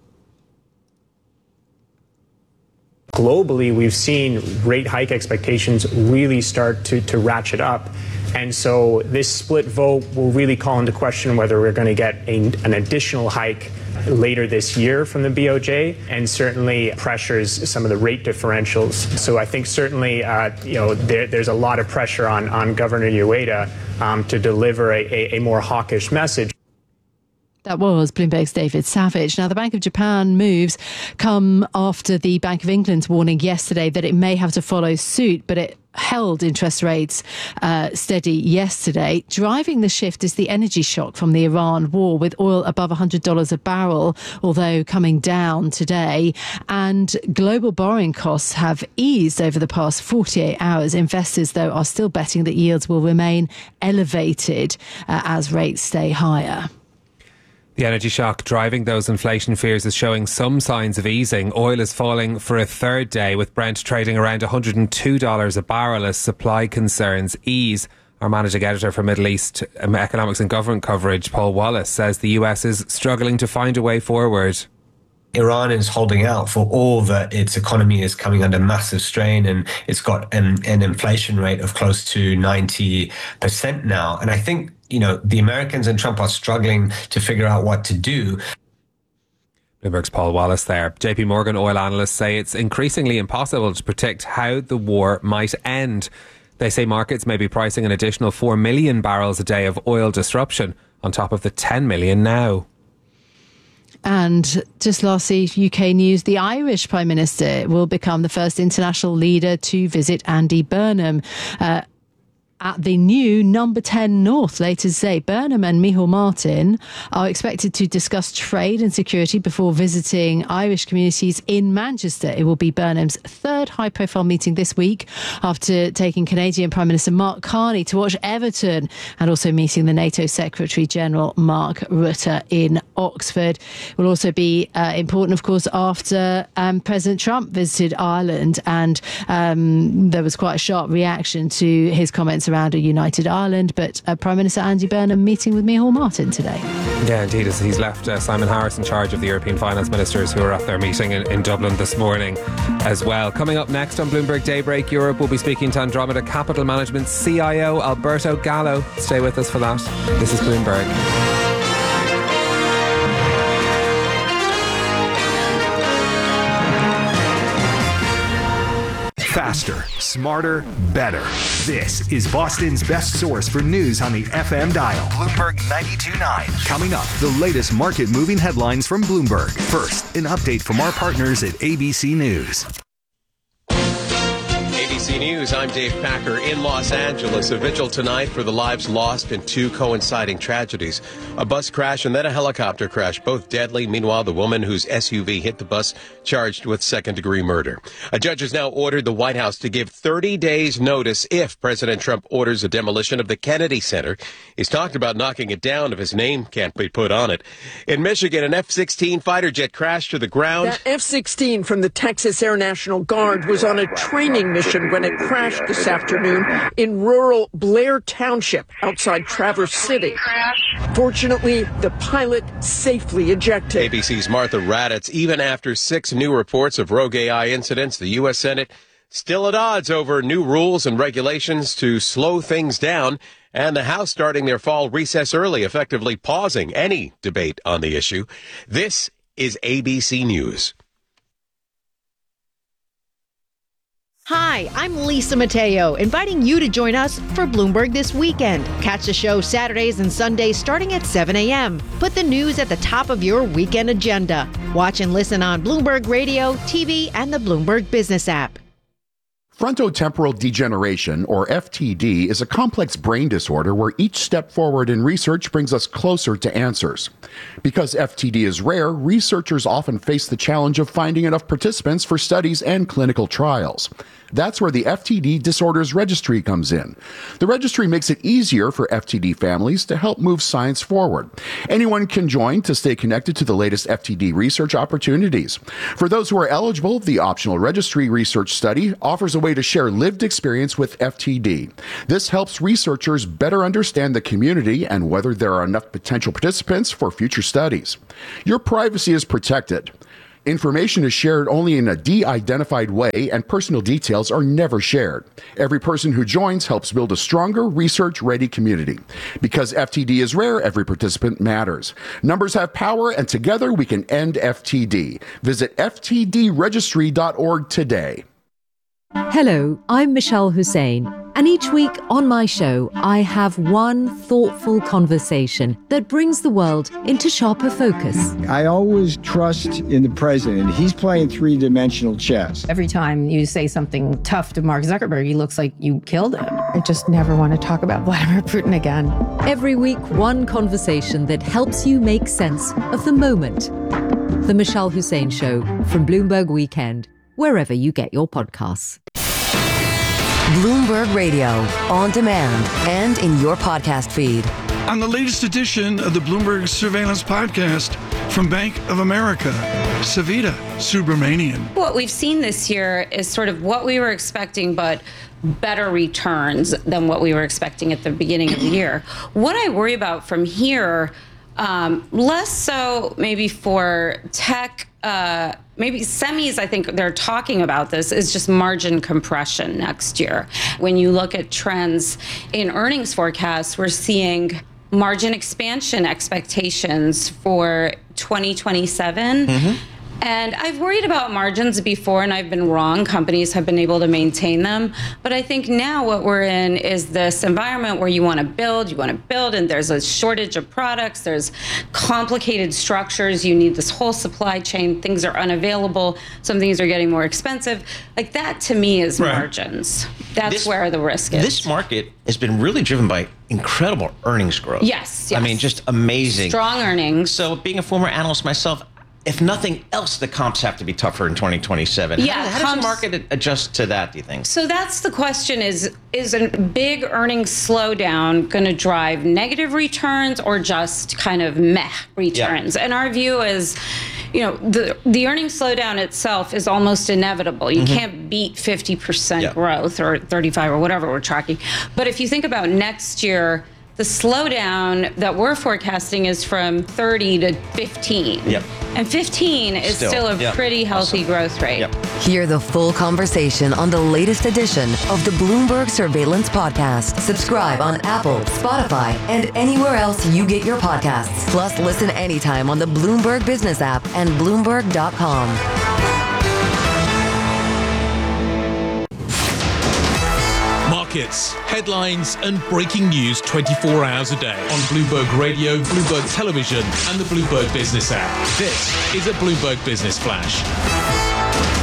Globally, we've seen rate hike expectations really start to, to ratchet up. And so this split vote will really call into question whether we're going to get a, an additional hike later this year from the B O J, and certainly pressures some of the rate differentials. So I think certainly, uh, you know, there, there's a lot of pressure on, on Governor Ueda um, to deliver a, a, a more hawkish message. That was Bloomberg's David Savage. Now, the Bank of Japan moves come after the Bank of England's warning yesterday that it may have to follow suit, but it held interest rates uh, steady yesterday. Driving the shift is the energy shock from the Iran war, with oil above one hundred dollars a barrel, although coming down today. And global borrowing costs have eased over the past forty-eight hours. Investors, though, are still betting that yields will remain elevated uh, as rates stay higher. The energy shock driving those inflation fears is showing some signs of easing. Oil is falling for a third day, with Brent trading around one hundred two dollars a barrel as supply concerns ease. Our managing editor for Middle East Economics and Government Coverage, Paul Wallace, says the U S is struggling to find a way forward. Iran is holding out for all that its economy is coming under massive strain, and it's got an, an inflation rate of close to ninety percent now. And I think, you know, the Americans and Trump are struggling to figure out what to do. Bloomberg's Paul Wallace there. J P Morgan oil analysts say it's increasingly impossible to predict how the war might end. They say markets may be pricing an additional four million barrels a day of oil disruption on top of the ten million now. And just lastly, U K news, the Irish Prime Minister will become the first international leader to visit Andy Burnham uh, at the new number ten North later today. Burnham and Micheál Martin are expected to discuss trade and security before visiting Irish communities in Manchester. It will be Burnham's third high-profile meeting this week, after taking Canadian Prime Minister Mark Carney to watch Everton and also meeting the NATO Secretary-General Mark Rutte in Oxford. It will also be uh, important, of course, after um, President Trump visited Ireland, and um, there was quite a sharp reaction to his comments around a united Ireland. But uh, Prime Minister Andy Burnham meeting with Micheál Martin today. Yeah, indeed, as he's left uh, Simon Harris in charge of the European finance ministers who are at their meeting in, in Dublin this morning as well. Coming up next on Bloomberg Daybreak Europe, we'll be speaking to Andromeda Capital Management C I O Alberto Gallo. Stay with us for that. This is Bloomberg. Faster, smarter, better. This is Boston's best source for news on the F M dial. Bloomberg ninety-two point nine. Coming up, the latest market-moving headlines from Bloomberg. First, an update from our partners at A B C News. A B C C News, I'm Dave Packer in Los Angeles. A vigil tonight for the lives lost in two coinciding tragedies. A bus crash and then a helicopter crash, both deadly. Meanwhile, the woman whose S U V hit the bus charged with second-degree murder. A judge has now ordered the White House to give thirty days notice if President Trump orders a demolition of the Kennedy Center. He's talked about knocking it down if his name can't be put on it. In Michigan, an F sixteen fighter jet crashed to the ground. That F sixteen from the Texas Air National Guard was on a training mission when it crashed this afternoon in rural Blair Township outside Traverse City. Fortunately, the pilot safely ejected. A B C's Martha Raddatz. Even after six new reports of rogue A I incidents, the U S Senate still at odds over new rules and regulations to slow things down, and the House starting their fall recess early, effectively pausing any debate on the issue. This is A B C News. Hi, I'm Lisa Mateo, inviting you to join us for Bloomberg This Weekend. Catch the show Saturdays and Sundays starting at seven a.m. Put the news at the top of your weekend agenda. Watch and listen on Bloomberg Radio, T V, and the Bloomberg Business app. Frontotemporal degeneration, or F T D, is a complex brain disorder where each step forward in research brings us closer to answers. Because F T D is rare, researchers often face the challenge of finding enough participants for studies and clinical trials. That's where the F T D Disorders Registry comes in. The registry makes it easier for F T D families to help move science forward. Anyone can join to stay connected to the latest F T D research opportunities. For those who are eligible, the optional registry research study offers a way to share lived experience with F T D. This helps researchers better understand the community and whether there are enough potential participants for future studies. Your privacy is protected. Information is shared only in a de-identified way, and personal details are never shared. Every person who joins helps build a stronger, research-ready community. Because F T D is rare, every participant matters. Numbers have power, and together we can end F T D. Visit F T D registry dot org today. Hello, I'm Michelle Hussein, and each week on my show, I have one thoughtful conversation that brings the world into sharper focus. I always trust in the president. He's playing three-dimensional chess. Every time you say something tough to Mark Zuckerberg, he looks like you killed him. I just never want to talk about Vladimir Putin again. Every week, one conversation that helps you make sense of the moment. The Michelle Hussein Show from Bloomberg Weekend, wherever you get your podcasts. Bloomberg Radio, on demand and in your podcast feed. On the latest edition of the Bloomberg Surveillance Podcast from Bank of America, Savita Subramanian. What we've seen this year is sort of what we were expecting, but better returns than what we were expecting at the beginning of the year. What I worry about from here, um, less so maybe for tech, uh, maybe semis, I think they're talking about this, is just margin compression next year. When you look at trends in earnings forecasts, we're seeing margin expansion expectations for twenty twenty-seven. Mm-hmm. And I've worried about margins before, and I've been wrong. Companies have been able to maintain them. But I think now what we're in is this environment where you want to build, you want to build, and there's a shortage of products. There's complicated structures. You need this whole supply chain. Things are unavailable. Some things are getting more expensive. Like that, to me, is right. Margins. That's this, where the risk is. This market has been really driven by incredible earnings growth. Yes, yes. I mean, just amazing. Strong earnings. So being a former analyst myself, if nothing else, the comps have to be tougher in twenty twenty-seven. Yeah, how, how does the market adjust to that, do you think? So that's the question, is is a big earnings slowdown going to drive negative returns or just kind of meh returns? Yeah. And our view is, you know, the the earnings slowdown itself is almost inevitable. You mm-hmm. can't beat fifty percent yeah. growth or thirty-five or whatever we're tracking. But if you think about next year, the slowdown that we're forecasting is from thirty to fifteen. Yep. And fifteen is still, still a yep. pretty healthy awesome. growth rate. Yep. Hear the full conversation on the latest edition of the Bloomberg Surveillance Podcast. Subscribe on Apple, Spotify, and anywhere else you get your podcasts. Plus, listen anytime on the Bloomberg Business app and Bloomberg dot com. Markets, headlines, and breaking news twenty-four hours a day on Bloomberg Radio, Bloomberg Television, and the Bloomberg Business app. This is a Bloomberg Business Flash.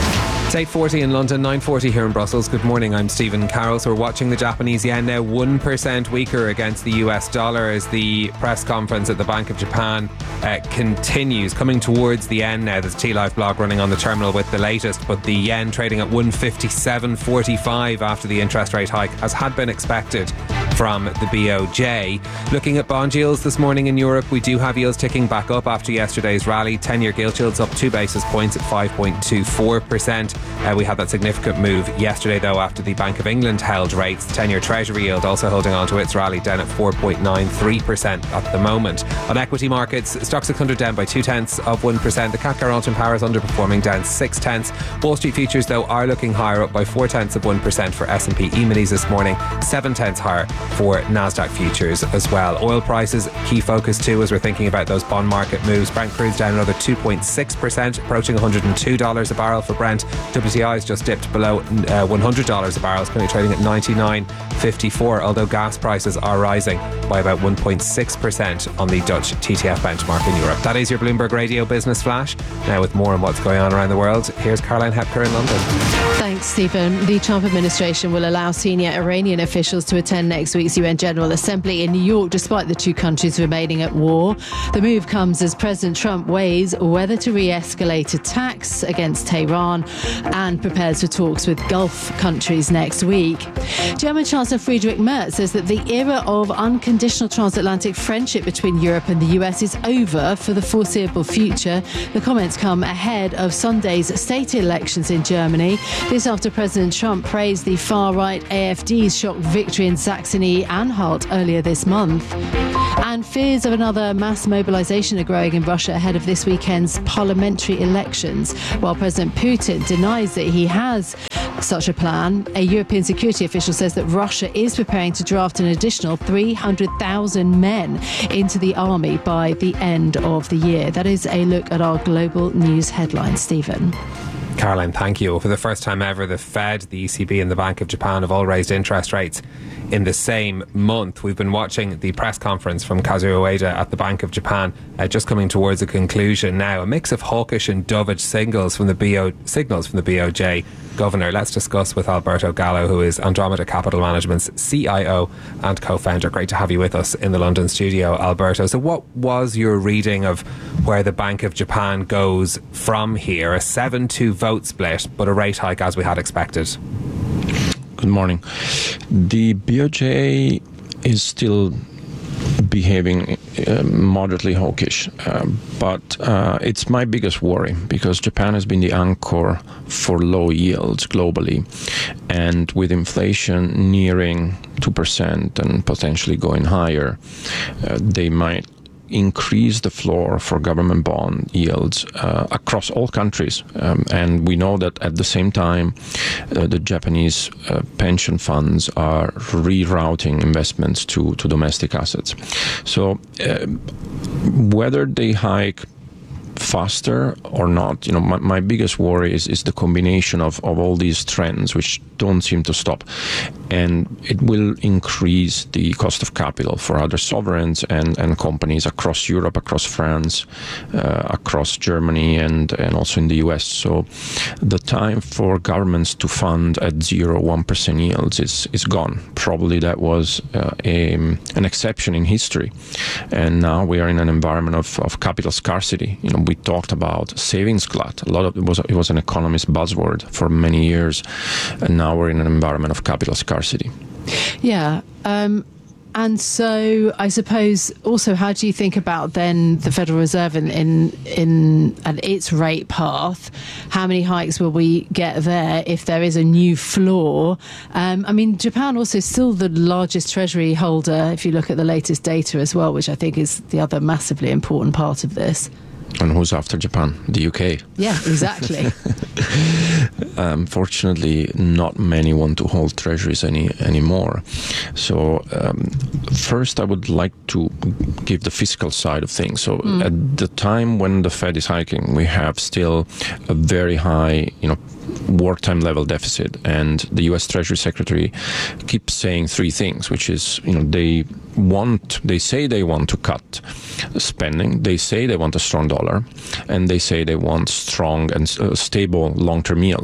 It's eight forty in London, nine forty here in Brussels. Good morning, I'm Stephen Carroll. So we're watching the Japanese yen now one percent weaker against the U S dollar as the press conference at the Bank of Japan uh, continues. Coming towards the end now, there's a T-Live blog running on the terminal with the latest, but the yen trading at one fifty-seven forty-five after the interest rate hike, as had been expected from the B O J. Looking at bond yields this morning in Europe, we do have yields ticking back up after yesterday's rally. ten-year gilt yields up two basis points at five point two four percent. Uh, we had that significant move yesterday, though, after the Bank of England held rates. The ten-year Treasury yield also holding on to its rally, down at four point nine three percent at the moment. On equity markets, Stoxx six hundred down by two tenths of one percent. The C A C Carlton Power is underperforming, down six tenths. Wall Street futures, though, are looking higher, up by four tenths of one percent for S and P E-minis this morning, seven tenths higher for Nasdaq futures as well. Oil prices, key focus too, as we're thinking about those bond market moves. Brent crude's down another two point six percent, approaching one hundred two dollars a barrel for Brent. W T I's just dipped below uh, one hundred dollars a barrel. It's currently trading at ninety-nine fifty-four, although gas prices are rising by about one point six percent on the Dutch T T F benchmark in Europe. That is your Bloomberg Radio Business Flash. Now with more on what's going on around the world, here's Caroline Hepker in London. Thanks, Stephen. The Trump administration will allow senior Iranian officials to attend next week's U N General Assembly in New York, despite the two countries remaining at war. The move comes as President Trump weighs whether to re-escalate attacks against Tehran and prepares for talks with Gulf countries next week. German Chancellor Friedrich Merz says that the era of unconditional transatlantic friendship between Europe and the U S is over for the foreseeable future. The comments come ahead of Sunday's state elections in Germany. This after President Trump praised the far-right A F D's shock victory in Saxony-Anhalt earlier this month. And fears of another mass mobilization are growing in Russia ahead of this weekend's parliamentary elections. While President Putin denies that he has such a plan, a European security official says that Russia is preparing to draft an additional three hundred thousand men into the army by the end of the year. That is a look at our global news headlines. Stephen. Caroline, thank you. For the first time ever, the Fed, the E C B and the Bank of Japan have all raised interest rates in the same month. We've been watching the press conference from Kazuo Ueda at the Bank of Japan, uh, just coming towards a conclusion now. A mix of hawkish and dovish signals from the B O signals from the B O J governor. Let's discuss with Alberto Gallo, who is Andromeda Capital Management's C I O and co-founder. Great to have you with us in the London studio, Alberto. So what was your reading of where the Bank of Japan goes from here? A seven two vote split, but a rate hike as we had expected. Good morning. The B O J is still behaving uh, moderately hawkish, uh, but uh, it's my biggest worry because Japan has been the anchor for low yields globally, and with inflation nearing two percent and potentially going higher, uh, they might increase the floor for government bond yields uh, across all countries. Um, and we know that at the same time, uh, the Japanese uh, pension funds are rerouting investments to, to domestic assets. So uh, whether they hike faster or not, you know, my, my biggest worry is, is the combination of, of all these trends which don't seem to stop, and it will increase the cost of capital for other sovereigns and, and companies across Europe, across France, uh, across Germany, and, and also in the U S. So the time for governments to fund at zero, one percent yields is, is gone. Probably that was uh, a, an exception in history, and now we are in an environment of, of capital scarcity. You know, we talked about savings glut. A lot of it was it was an economist buzzword for many years, and now we're in an environment of capital scarcity. Yeah. Um, and so I suppose also, how do you think about then the Federal Reserve in, in, in and its rate path? How many hikes will we get there if there is a new floor? Um, I mean, Japan also still the largest treasury holder, if you look at the latest data as well, which I think is the other massively important part of this. And who's after Japan? The U K. Yeah, exactly. Unfortunately, not many want to hold treasuries any anymore. So um, first, I would like to give the fiscal side of things. So mm. at the time when the Fed is hiking, we have still a very high, you know, wartime level deficit, and the U S Treasury Secretary keeps saying three things, which is, you know, they want, they say they want to cut spending, they say they want a strong dollar, and they say they want strong and uh, stable long-term yields.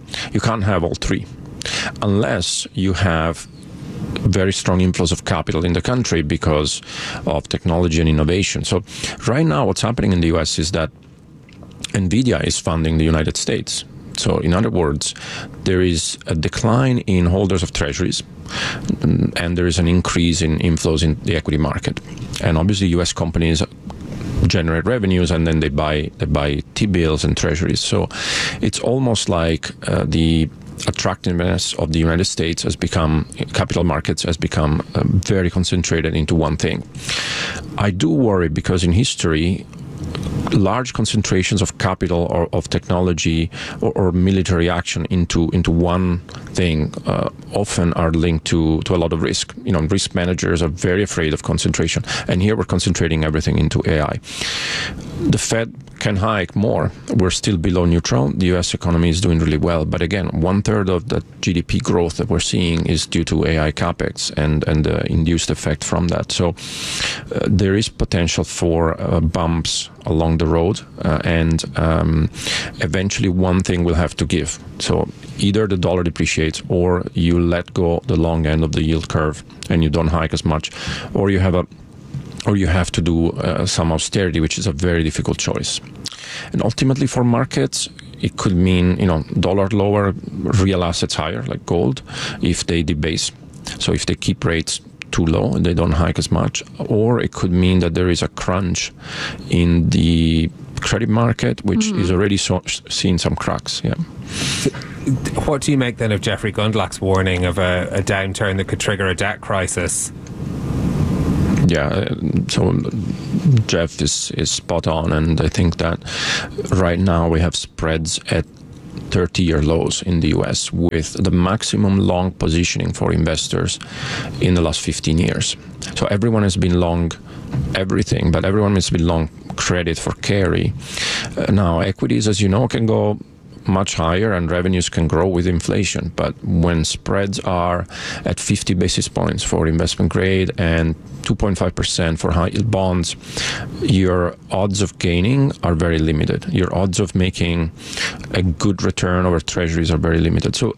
You can't have all three unless you have very strong inflows of capital in the country because of technology and innovation. So right now what's happening in the U S is that NVIDIA is funding the United States. So in other words, there is a decline in holders of treasuries and there is an increase in inflows in the equity market. And obviously U S companies generate revenues and then they buy they buy T-bills and treasuries. So it's almost like uh, the attractiveness of the United States has become, capital markets has become uh, very concentrated into one thing. I do worry because in history, large concentrations of capital or of technology or, or military action into into one thing uh, often are linked to to a lot of risk. You know, risk managers are very afraid of concentration, and here we're concentrating everything into A I. The Fed can hike more. We're still below neutral. The U S economy is doing really well, but again, one third of the G D P growth that we're seeing is due to A I capex and and the induced effect from that. So uh, there is potential for uh, bumps along the road, uh, and um, eventually one thing will have to give. So either the dollar depreciates, or you let go the long end of the yield curve and you don't hike as much, or you have a or you have to do uh, some austerity, which is a very difficult choice. And ultimately for markets, it could mean, you know, dollar lower, real assets higher, like gold, if they debase. So if they keep rates too low and they don't hike as much, or it could mean that there is a crunch in the credit market, which mm-hmm. is already so, seeing some cracks. Yeah. What do you make then of Jeffrey Gundlach's warning of a, a downturn that could trigger a debt crisis? Yeah, so Jeff is, is spot on, and I think that right now we have spreads at thirty-year lows in the U S with the maximum long positioning for investors in the last fifteen years. So everyone has been long everything, but everyone has been long credit for carry. Uh, now, equities, as you know, can go much higher and revenues can grow with inflation, but when spreads are at fifty basis points for investment grade and two point five percent for high yield bonds, your odds of gaining are very limited. Your odds of making a good return over treasuries are very limited. So